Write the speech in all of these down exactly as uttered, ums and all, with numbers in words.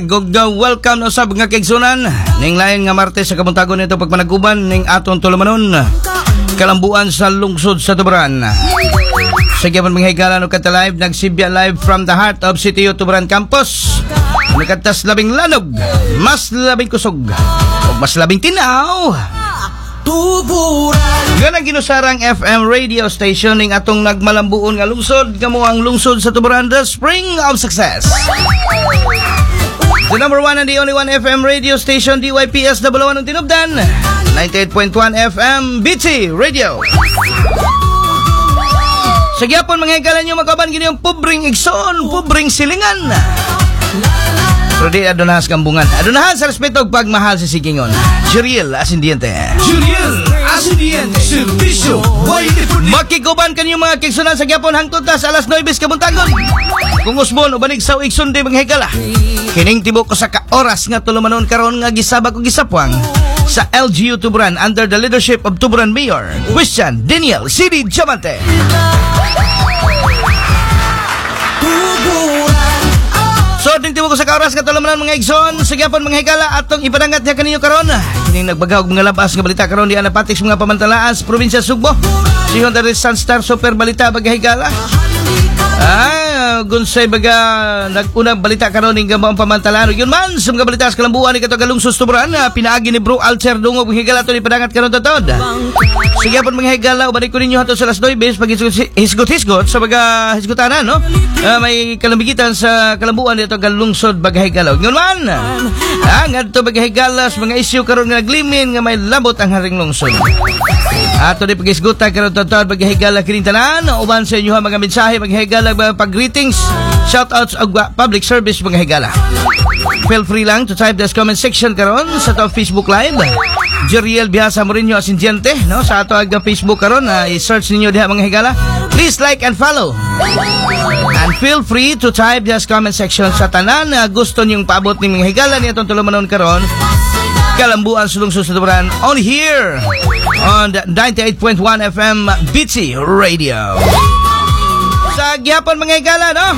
Gugga, welcome na usab nga kaigsunan ning lain nga Martes sa kabuntagon nito pagpanaguban ning aton tulumanon kalambuan sa lungsod sa Tubaran. Sa gyapon mga higala no kata live nagsibya live from the heart of C T U Tubaran Campus. Nakatas labing lanog, mas labing kusog, o mas labing tinaw. Tuburan. Ganang ginusarang F M radio station ning atong nagmalambuon nga lungsod kamo ang lungsod sa Tubaran, the spring of success. The number one and the only one F M radio station, D Y P S double one ng Tinubdan, ninety-eight point one F M B T Radio. Sa gyapon mga higala nyo makaban gini yung pubring igsoon, pubring silingan. Pero di adunahas kambungan. Adunahas sa respeto pagmahal sa sikingon. Jeriel Asindiente. Jeriel Asindiente. Servisyo. Makikuban kanyo mga kigsunan sa gyapon hangtod ta sa alas nuwes kabuntagon. Kung usbon o banig sa igsundi mga higala. Kining tibok ko sa ka oras nga tulumanon karon nga gisabak o gisapwang sa L G U Tubaran under the leadership of Tubaran Mayor Christian Daniel City Diamante. So, ding tibok ko sa ka oras nga tulumanon mga igsoon sa gyapon mga higala atong ipadangat niya kaninyo karon. Kining nagbagaw mga labas nga balita karon di anapatiks mga pamantalaan sa probinsya Sugbo. Sihon dari Sunstar Super Balita baga higala. Ah, gunsay baga nag-unang balita karon ning gamang pamantalaan. Yun man sa mga balita sa kalambuan ni katong lungsod Tubaran pinaagi ni Bro Alcer Dungog mga higala to ipadangat karon totod. Sige pon mga higala ubalik ko ninyo hato sa alas nuwes pag hisgot-hisgot sa baga hisgutanan no. Uh, may kalambigitan sa kalambuan dito ang lungsod baga higala. Yun man. Ah, ngadto baga higala sa mga isyu karon nga naglimin nga may labot ang haring lungsod. Ato di pag-isgutan karon totod baga higala kining tanan uban sa inyo mga mensahe baga higala pag-greetings, shoutouts o public service mga higala. Feel free lang to type this comment section karon sa ato Facebook Live. Jeriel Bihasa Morinho Asindiente no sa ato aga Facebook karon uh, i-search ninyo diha mga higala. Please like and follow. And feel free to type this comment section sa tanan na uh, gusto niyong paabot ni mga higala ni atong tulumanon karon. Kalambuan sa lungsod sa Tubaran on here on the ninety-eight point one F M B T Radio. Sa gyapon mga higala no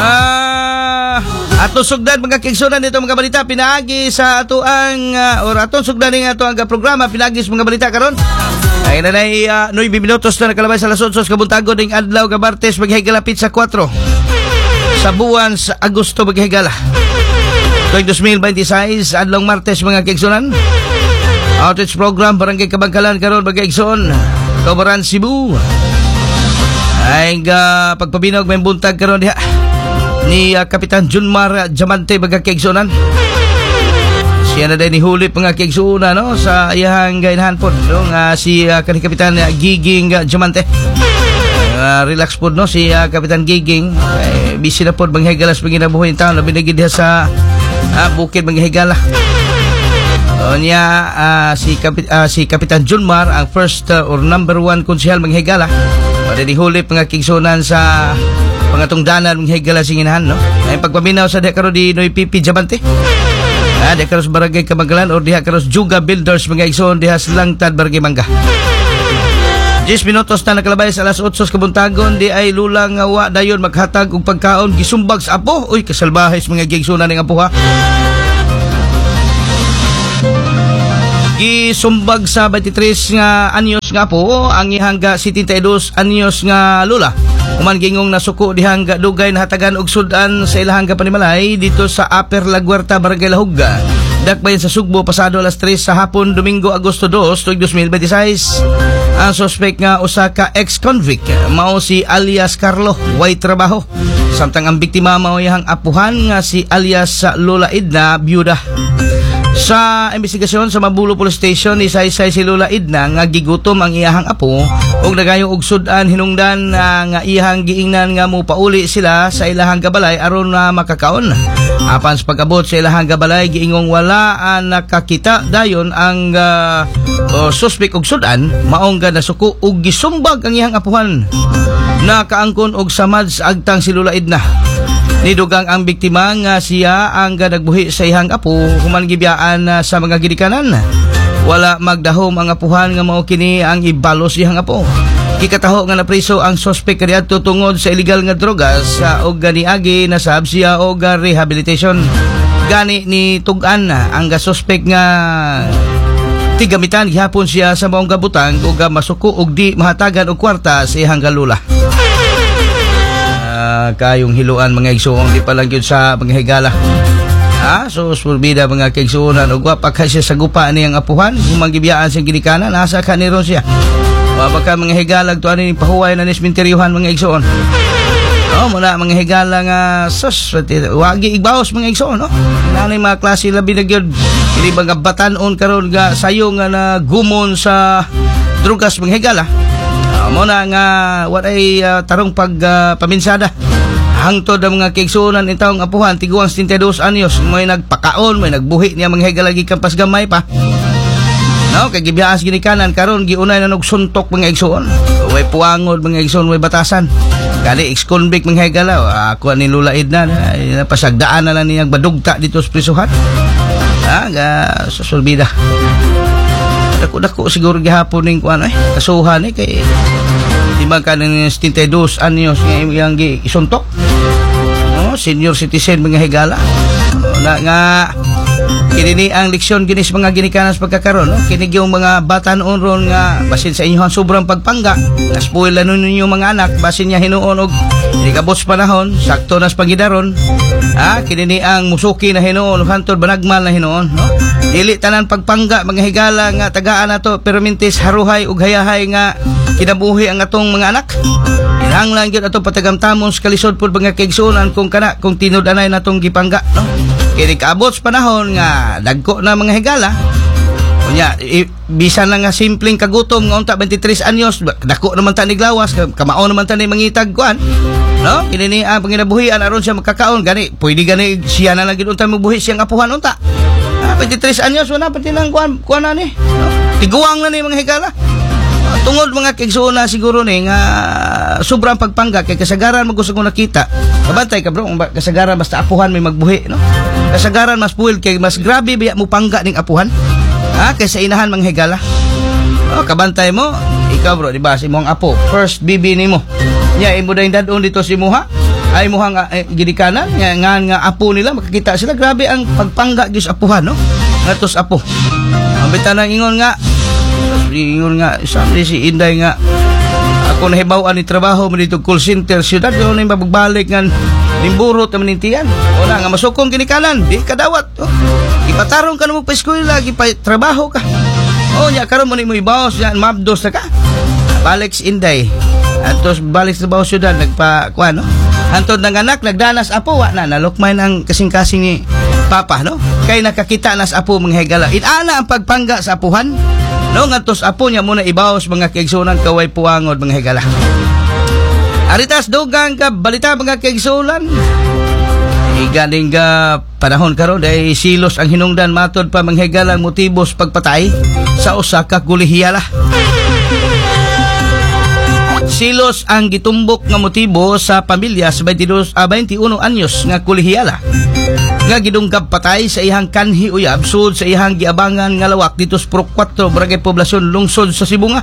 ah uh, ato sugdan mga kigsunan dito mga balita pinaagi sa ato ang uh, or ato sugdan ning ato ang programa pinaagi sa mga balita karon ay nanay uh, nueve minutos na nakalabay sa alas otso kabuntagon ning adlaw ka Martes mga higala pizza four sa buwan sa Agosto mga higala tuig twenty twenty-six adlaw Martes mga kigsunan. Outreach program Barangay Kabangkalan karon mga kigsunan Tubaran Cebu. Ay nga uh, pagpabinog may buntag karon diha ni uh, Kapitan Junmar Diamante baga kaigsunan. Siya na din ni hulip mga kaigsunan no sa iyang gainahan pod no nga si uh, kanhi Kapitan uh, Giging uh, Diamante. Uh, relax pod no si uh, Kapitan Giging uh, busy na pod mga higalas paginabuhi in town labi na gid diha sa uh, bukid mga higala. O niya uh, si Kapit uh, si Kapitan Junmar ang first uh, or number one konsehal mga higala. Pwede di hulip mga kigsunan sa pangatong danan mga higala singinahan no. Ay pagpaminaw sa diha karon di Noy P P Diamante. Ah, diha karon sa Barangay Kabangkalan or diha karon Juga Builders mga igsoon diha sa Langtad Barangay Mangga. ten minutos na nakalabay sa alas otso kabuntagon di ay lulang nga wa dayon maghatag og pagkaon gisumbag sa apo. Uy kasalbahes mga gigsunan ning apo ha. Gisumbag sa twenty-three nga anyos nga po ang ihangga setenta-dos anyos nga lula. Kuman gingong nasuko dihang dugay na hatagan og sudan sa ilahang panimalay dito sa Upper Laguarta Barangay Lahug. Dakbayan sa Sugbo pasado alas tres sa hapon Domingo Agosto dos tuig twenty twenty-six. Ang suspect nga usa ka ex-convict mao si alias Carlo way trabaho. Samtang ang biktima mao iyang apuhan nga si alias Lola Edna byuda. Sa investigasyon sa Mabulo Police Station ni Saysay si Lola Edna nga gigutom ang iyahang apo ug nagayo og sudan hinungdan uh, nga iyahang giingnan nga mo pauli sila sa ilahang gabalay aron na makakaon. Apan sa pag-abot sa ilahang gabalay giingong wala uh, nakakita dayon ang uh, uh, suspect og sudan maong ga nasuko og gisumbag ang iyahang apuhan. Nakaangkon og samad sa agtang si Lola Edna. Nidugang ang biktima nga siya ang nagbuhi sa ihang apo human gibiyaan uh, sa mga gidikanan. Wala magdahom ang apuhan nga mao kini ang ibalos ihang apo. Gikataho nga napriso ang suspect kaniadto tungod sa illegal nga drogas sa og ganiagi nasab siya og rehabilitation. Gani ni Tugan na ang gasuspek nga tigamitan gihapon siya sa maong kabutang ug masuko og di mahatagan og kwarta sa iyang galula. Uh, kayong hiluan mga igsoon di pa lang yun sa mga higala. Ah, so surbida mga kaigsuonan og wa pa kay siya sa gupa niyang apuhan, gumangibiyaan siyang ginikanan, nasa kaniro siya. Wa pa ka mga higalag to ani pahuway na ni sementeryohan mga igsoon. Oh, muna mga higala nga sus, wagi igbaos mga igsoon, no? Nanay mga klase labi na gyud dili ba nga batan-on karon nga sayo nga na gumon sa drugas mga higala. Uh, muna nga what ay uh, tarong pag uh, paminsada. Hangtod ang mga kaigsuonan in taong apuhan tiguang setenta y dos anyos may nagpakaon, may nagbuhi niya mga higalagi kampas gamay pa. No, kay gibiyaas ginikanan karon giunay na og suntok mga igsoon. Way puangod mga igsoon, way batasan. Kani ex-convict mga higala, ako ni lulaid na, napasagdaan na lang niyang badugta dito sa prisuhan. Ah, ga susulbida. Dako-dako siguro gihapon ning kuan eh, kasuhan eh kay di ba kanin setenta y dos anyos nga iyang gisuntok. No, senior citizen mga higala. Na nga kini ang leksyon ginis mga ginikanas pagkakaron, no? Kini yung mga bata-on ron nga basin sa inyo sobrang pagpangga, naspoil na ninyo mga anak basin niya hinuon og di kabos panahon, sakto nas pangidaron. Ah, kini ang musuki na hinuon, hantod banagmal na hinuon, no? Dili tanan pagpangga mga higala nga tagaan nato pero mintis haruhay ug hayahay nga kinabuhi ang atong mga anak. Kinahanglan gyud atong patagamtamon sa kalisod pud mga kaigsuonan kung kana kung tinud-anay natong gipangga, no? Kini kaabot sa panahon nga dagko na mga higala. Unya, bisan lang nga simpleng kagutom nga unta twenty-three anyos, dako naman ta ni glawas, kamao naman ta ni mangitag kuan. No? Kini ni ang panginabuhian aron siya magkakaon gani, pwede gani siya na lang gid unta mabuhi siyang apuhan unta. Ah, twenty-three anyos wala pati nang kuan kuan na ni. No? Tiguang na ni mga higala. Tungod mga kaigsuona siguro ni nga sobrang pagpangga kay kasagaran magusto ko nakita. Kabantay ka bro, kasagaran basta apuhan may magbuhi, no? Kasagaran mas puwil kay mas grabe biya mo pangga ning apuhan. Ha, kay sa inahan mga higala. Oh, kabantay mo, ikaw bro, di ba si mong apo, first bibi nimo. Nya imo dayon dadon dito si Muha. Ay Muha nga eh, gidikanan nga, nga nga apo nila makakita sila grabe ang pagpangga gyud sa apuhan, no? Ngatos apo. Ang bitanang ingon nga ingon nga sabi si Inday nga ako nahibaw-an ni trabaho mo dito call center syudad yun na magbalik nga nimburot na manintiyan wala nga masukong kinikanan di kadawat oh. Ipatarong ka na mo pa eskwela lagi pa trabaho ka oh nya karon mo ni mo ibawas yan mabdos na ka balik si Inday at tos balik sa trabaho syudad nagpa kuan no hantod ng anak nagdanas apo wa na nalukmay ng kasing-kasing ni papa no kay nakakita nas apo mga higala inana ang pagpangga sa apuhan. No, ngantos apo niya muna ibawas mga kaigsunan kaway puangod mga higala. Aritas dugang ka balita mga kaigsunan. Igaling ka panahon karon ay silos ang hinungdan matod pa mga higalang motibos pagpatay sa usa ka kulihiyala. Silos ang gitumbok nga motibo sa pamilya sa twenty-one anyos nga kulihiyala. Nga gidungkab patay sa ihang kanhi uyab sud sa ihang giabangan nga lawak dito sa Purok four Barangay Poblasyon Lungsod sa Sibunga.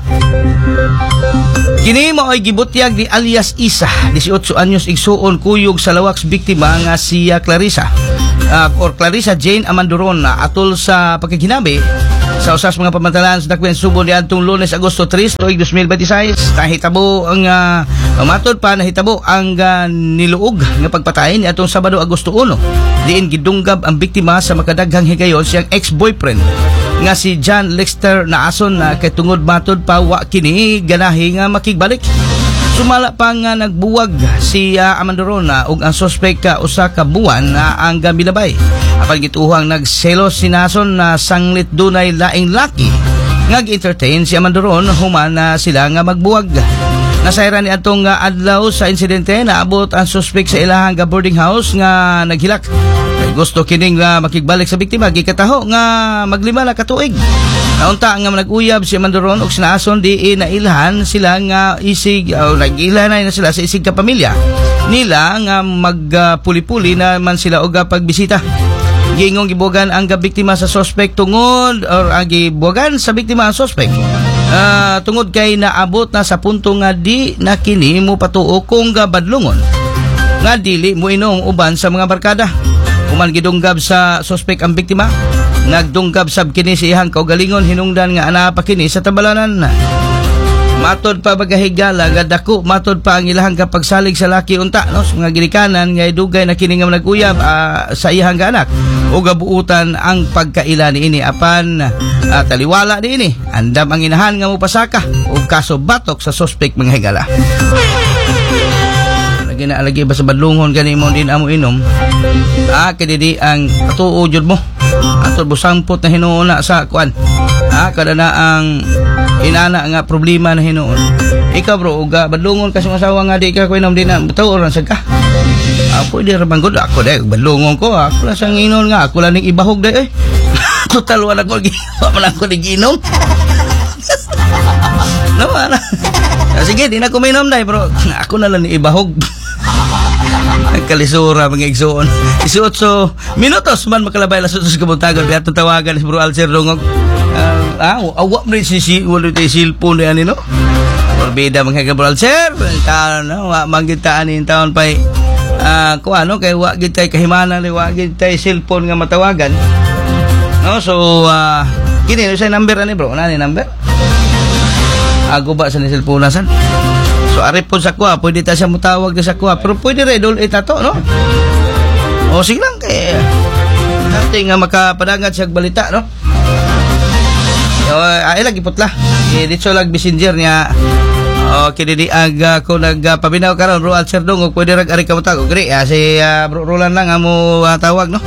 Kini mao ay gibutyag ni alias Isa, eighteen anyos igsuon kuyog sa lawak sa biktima nga siya Clarissa uh, or Clarissa Jane Amanduron na atol sa pagkaginabi sa usas mga pamantalaan sa Dakwen Subo ni adtong Lunes Agosto three tuig twenty twenty-six. Nahitabo ang uh, matod pa nahitabo ang uh, niluog nga pagpatay ni atong Sabado Agosto one. Diin gidunggab ang biktima sa makadaghang higayon siyang ex-boyfriend nga si John Lexter na ason na kay tungod matod pa wa kini ganahi nga makigbalik. Sumala pa nga nagbuwag si uh, Amandorona ug ang suspek ka usa ka buwan na ang gamilabay. Apan gituhang nagselos si Nason na sanglit dunay laing laki nga gi-entertain si Amandoron human na sila nga magbuwag. Nasayran ni atong uh, adlaw sa insidente na abot ang suspek sa ilahang ga boarding house nga naghilak. Gusto kining uh, makigbalik sa biktima gikataho nga maglima na katuig. Naunta nga nag-uyab si Amandoron og sinason di nailhan sila nga isig o uh, nag-ilhanay na sila sa isig ka pamilya nila nga magpuli-puli uh, na man sila og uh, pagbisita. Gingong gibugan ang biktima sa suspect tungod or ang gibugan sa biktima ang suspect uh, tungod kay naabot na sa punto nga di na kini mo patuo kung gabadlungon nga dili mo inom uban sa mga barkada. Human gidunggab sa suspek ang biktima, nagdunggab sab kini sa iyang kaugalingon hinungdan nga ana pa kini sa tabalanan. Matod pa bagahigala nga dako matod pa ang ilahang kapagsalig sa laki unta no sa mga ginikanan nga dugay na kini nga naguyab uh, sa iyang anak o gabuutan ang pagkaila niini apan uh, taliwala niini andam ang inahan nga mopasaka og kaso batok sa suspek mga higala. Lagi na lagi ba sa badlungon gani mo din amo inom ah kadidi ang tuo jud mo atol busampot na hinuuna sa kuan ah kada na ang inana nga problema na hinuon. Ikaw bro, uga badlungon kasi ng asawa nga di ka ko inom din na bitaw oran sa ka. Ah, pwede ra manggod ako dai badlungon ko. Ako lang sang inon nga, ako lang ning ibahog dai eh. Total wala ko ginawa man ako ning inom. No, ana. Sige, di na ko mainom dai bro. Ako na lang ning ibahog. Kalisura mga igsoon. Isuot so minutos man makalabay la sa kabuntagon biya tawagan si Bro Alcer Dongog. Uh, ah, awak mo rin si si wala tayo silpon na yan, no? Orbida mga Gabriel Sir, taon, no? Wak magitaan yung taon pa, ah, kung ano, kaya wak gitay kahimanan, wak gitay silpon nga matawagan. No, so, ah, kini, no, sa number, ano, bro? Ano yung number? Ako ba sa ni silpon nasan? So, aripon sa kuha, pwede tayo siya mutawag na sa kuha, pero pwede rin, dul, itato, no? O, sige lang, kaya, natin nga makapadangat siya balita, no? So, ay lagi putla. Eh, dito lag messenger niya. Okay, di aga ko nagpabinaw karon Bro Alcer Dongog pwede rag ari ka matag. Gri, ah, si uh, Bro Roland lang amo uh, tawag no.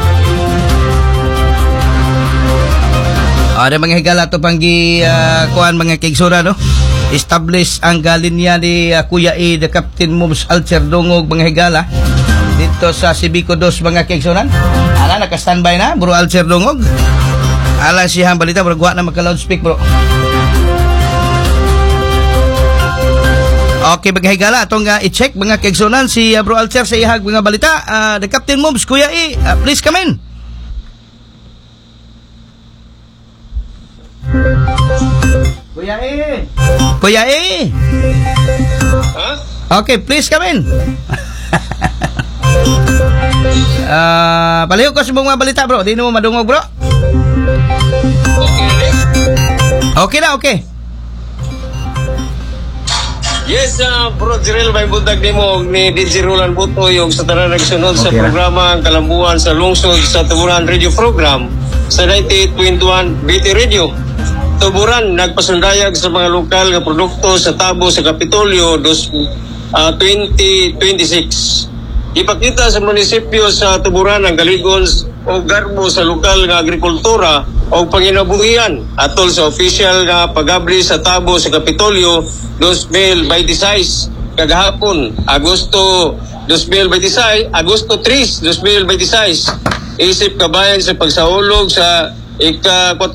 Ada mga higala to panggi uh, kuan mga kigsura no. Establish ang galinya ni uh, Kuya E, the Captain Moves Alcer Dongog mga higala dito sa Sibico dos mga kigsuran. Ala naka-standby na Bro Alcer Dongog. Ala siyang balita, bro. Guwa na magka-loudspeak, bro. Okay, maghigala. Itong uh, i-check mga kaigsunan si uh, Bro Alcer sa ihag mga balita. Uh, the Captain Moves, Kuya E, uh, please come in. Kuya E. Kuya E. Huh? Okay, please come in. uh, Paliho ko sa mga balita, bro. Di mo madungog, bro. Okay na, okay. Yes, uh, Bro Jirel, may bundag ni mo ni D J Roland Buto yung sa tanan nagsunod sa Okay. programa ang Kalambuan sa Lungsod sa Tuburan Radio Program sa ninety-eight point one B T Radio. Tuburan, nagpasundayag sa mga lokal nga produkto sa tabo sa Kapitolyo dos, uh, twenty twenty-six. Ipakita sa munisipyo sa Tuburan ang galigon o garbo sa lokal nga agrikultura o panginabuhian atol sa official nga pagabri sa tabo sa Kapitolyo dos mil twenty-six kagahapon Agosto dos mil twenty-six Agosto tres dos mil twenty-six isip kabayan sa pagsaulog sa ika four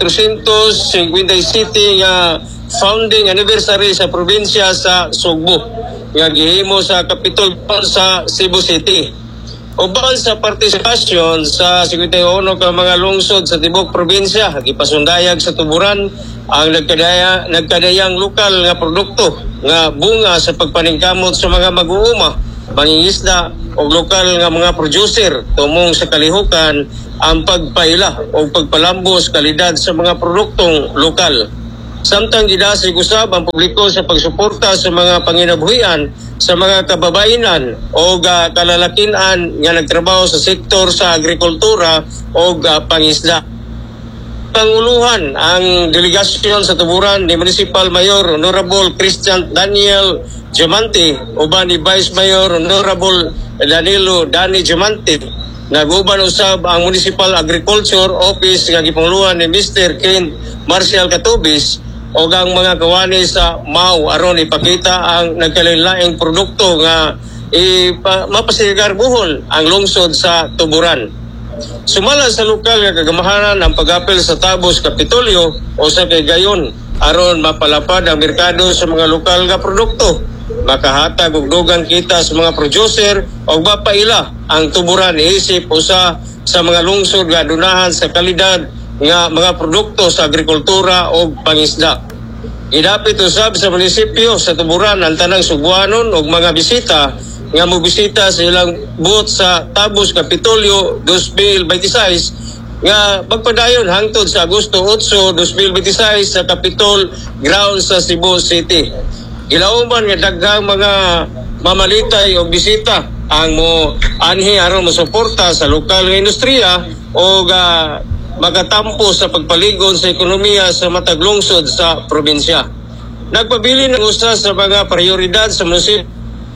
fifty-seven nga founding anniversary sa probinsya sa Sugbo nga gihimo sa Kapitol sa Cebu City. Uban sa partisipasyon sa fifty-one ka mga lungsod sa tibok probinsya, gipasundayag sa Tuburan ang nagkadaya nagkadayang lokal nga produkto nga bunga sa pagpaningkamot sa mga mag-uuma, mangingisda o lokal nga mga producer tumong sa kalihukan ang pagpaila o pagpalambos kalidad sa mga produktong lokal. Samtang gidasig usab ang publiko sa pagsuporta sa mga panginabuhian sa mga kababainan o uh, kalalakinan nga nagtrabaho sa sektor sa agrikultura o uh, pangisda. Panguluhan ang delegasyon sa Tuburan ni Municipal Mayor Honorable Christian Daniel Diamante uban ni Vice Mayor Honorable Danilo Dani Diamante. Naguban usab ang Municipal Agriculture Office nga gipanguluhan ni Mister Ken Marcial Catubis o ang mga kawani sa M A U aron ipakita ang nagkalain-laing produkto nga ipa, mapasigar buhol ang lungsod sa Tuburan. Sumala sa lokal nga kagamahanan ang pag-apel sa tabos Kapitolyo o sa kaygayon aron mapalapad ang merkado sa mga lokal nga produkto, makahatag og dugang kita sa mga producer o mapaila ang Tuburan isip usa sa mga lungsod nga adunahan sa kalidad nga mga produkto sa agrikultura o pangisda. Idapit usab sa munisipyo sa Tuburan ang tanang Sugbuanon og mga bisita nga mobisita sa ilang booth sa Tabos Kapitolyo twenty twenty-six nga magpadayon hangtod sa Agosto eight, twenty twenty-six sa Capitol Grounds sa Cebu City. Gilauman nga daghang mga mamalitay o bisita ang mo anhi aron mosuporta sa lokal nga industriya o uh, magatampo sa pagpaligon sa ekonomiya sa matag lungsod sa probinsya. Nagpabili ng usa sa mga prioridad sa munisipyo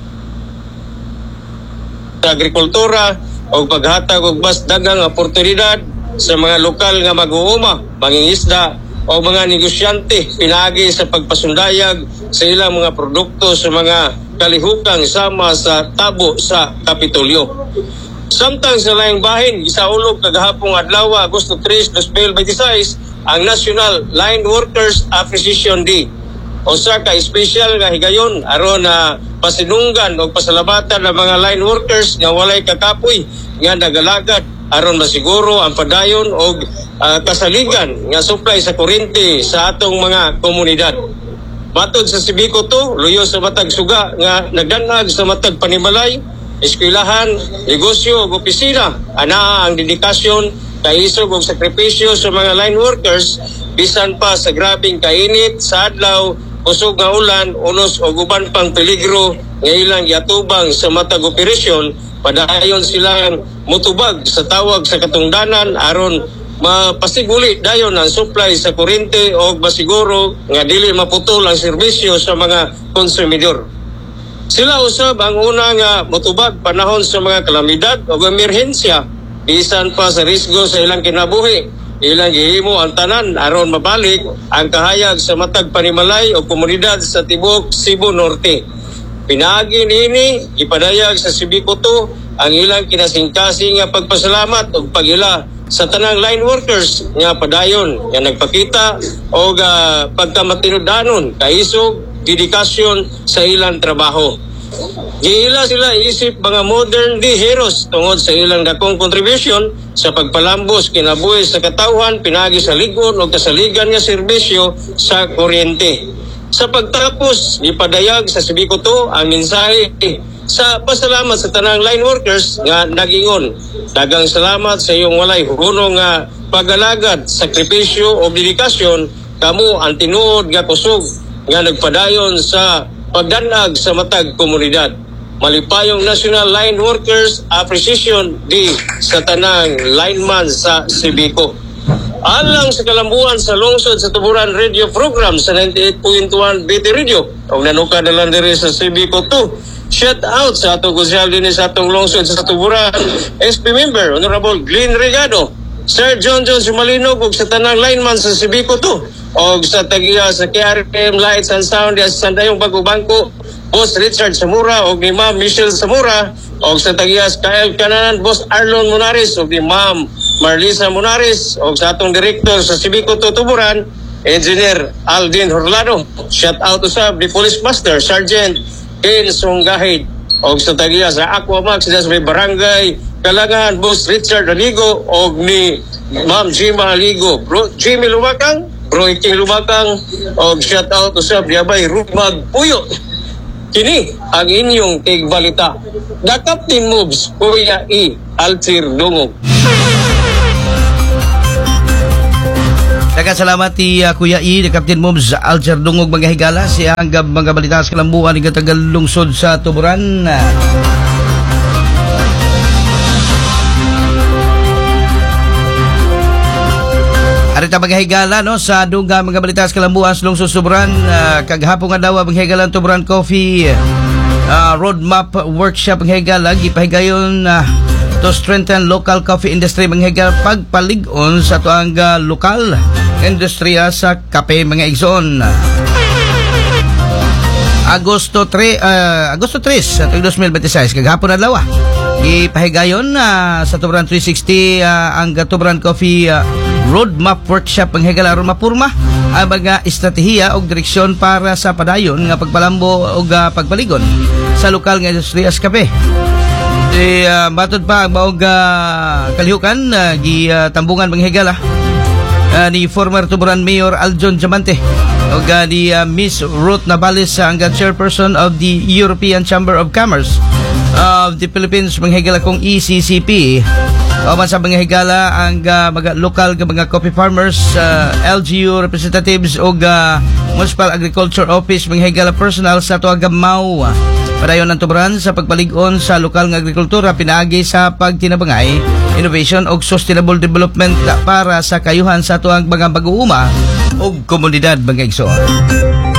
sa agrikultura o paghatag og mas daghang oportunidad sa mga lokal nga mag-uuma, mangingisda o mga negosyante pinaagi sa pagpasundayag sa ilang mga produkto sa mga kalihukang sama sa tabo sa Kapitolyo. Samtang sa laing bahin, gisaulog kagahapong adlaw Agosto three, twenty twenty-six ang National Line Workers Appreciation Day. Usa ka espesyal nga higayon aron na pasinunggan o pasalabatan ng mga line workers nga walay kakapoy nga nagalagad aron masiguro ang padayon o uh, kasaligan nga supply sa kuryente sa atong mga komunidad. Matod sa Sibico to, luyo sa matag suga nga nagdanag sa matag panimalay, eskwelahan, negosyo ug opisina, ana ang dedikasyon, kaisog ug sakripisyo sa mga line workers bisan pa sa grabing kainit sa adlaw, usog nga ulan, unos o uban pang peligro nga ilang giatubang sa matag operasyon, padayon silang mutubag sa tawag sa katungdanan aron mapasiguli dayon ang supply sa kuryente o masiguro nga dili maputol ang serbisyo sa mga konsumidor. Sila usab ang una nga mutubag panahon sa mga kalamidad o emerhensya bisan pa sa risgo sa ilang kinabuhi. Ilang gihimo ang tanan aron mabalik ang kahayag sa matag panimalay o komunidad sa tibok Cebu Norte. Pinaagi niini ipadayag sa Sibico to ang ilang kinasingkasing nga pagpasalamat o pagila sa tanang line workers nga padayon nga nagpakita o uh, pagkamatinudanon kaisog dedikasyon sa ilang trabaho. Giila sila isip mga modern day heroes tungod sa ilang dakong contribution sa pagpalambos kinabuhi sa katawhan pinagi sa ligon o kasaligan nga serbisyo sa kuryente. Sa pagtapos, ipadayag sa Sibico to ang mensahe sa pasalamat sa tanang line workers nga nagingon. Dagang salamat sa iyong walay hunong nga pagalagad, sakripisyo o dedikasyon kamo ang tinuod nga kusog nga nagpadayon sa pagdanag sa matag komunidad. Malipayong National Line Workers Appreciation Day sa tanang lineman sa Sibico. Alang sa kalambuan sa lungsod sa Tuburan Radio Program sa ninety-eight point one B T Radio o nanuka na lang diri sa Sibico two. Shout out sa atong kusyal din sa atong lungsod sa Tuburan S P member Honorable Glenn Regado, Sir John John Sumalinog ug sa tanang lineman sa Sibico two o sa tagiya sa K R M Lights and Sound sa Sandayong Bagubangko Boss Richard Samura o ni Ma'am Michelle Samura o sa tagiya sa K L Kananan Boss Arlon Munares o ni Ma'am Marlisa Munares o sa atong direktor sa Sibico two Tuburan Engineer Aldin Horlado. Shout out usab ni Police Master Sergeant Ken Songgahid o sa tagiya sa Aquamax sa may barangay Kalangan Boss Richard Aligo o ni Ma'am Jima Aligo. Bro Jimmy Lumakang, Bro Iking Lumakang o shout out usab ni Abay Rumag Puyo. Kini ang inyong tigbalita. The Captain Moves, Kuya E. Alcir Dungog. Daghang salamat ti uh, Kuya E, the Captain Moves, Alcir Dungog mga higala siya ang gab mga balita sa kalambuan ng Tagal Lungsod sa Tuburan. Arita mga higala no sa dungga mga balita sa kalambuan sa lungsod Tuburan, uh, kaghapon nga daw mga higala Tuburan Coffee uh, Roadmap Workshop mga higala gipahigayon uh, to strengthen local coffee industry mga higala pagpalig-on sa tuang uh, lokal industriya sa kape mga igsoon. Agosto three uh, Agosto three sa twenty twenty-six kaghapon adlaw gipahigayon uh, sa Tuburan three sixty uh, ang Tuburan Coffee uh, Roadmap Workshop ang higala aron mapurma ang mga estratehiya o direksyon para sa padayon nga pagpalambo o uh, pagpaligon sa lokal nga industriya sa kape. Di uh, matod pa ang maog uh, kalihukan uh, gi uh, tambungan mga higala uh, ni former Tuburan Mayor Aljon Diamante o uh, ni uh, Miss Ruth Navales sa ang chairperson of the European Chamber of Commerce of the Philippines manghigala kong E C C P. O man sa mga higala ang uh, mga local nga mga coffee farmers, uh, L G U representatives o uh, Municipal Agriculture Office mga higala personal sa tuwa Gamao. Padayon ang tuburan sa pagpalig-on sa lokal nga agrikultura pinaagi sa pagtinabangay, innovation o sustainable development para sa kayuhan sa tuwang mga baguuma o komunidad mga igsoon.